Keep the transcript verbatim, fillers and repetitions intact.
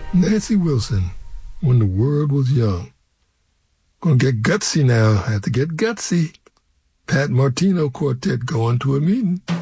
Nancy Wilson, when the world was young. Gonna get gutsy now. Have to get gutsy. Pat Martino Quartet going to a meeting.